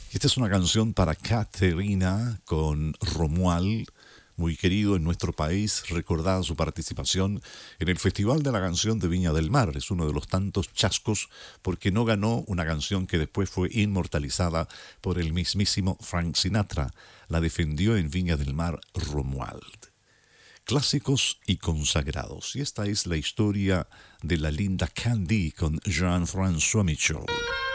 Esta es una canción para Caterina con Romuald, muy querido en nuestro país, recordada su participación en el Festival de la Canción de Viña del Mar. Es uno de los tantos chascos porque no ganó una canción que después fue inmortalizada por el mismísimo Frank Sinatra. La defendió en Viña del Mar Romuald. Clásicos y consagrados. Y esta es la historia de la linda Candy con Jean-François Michel.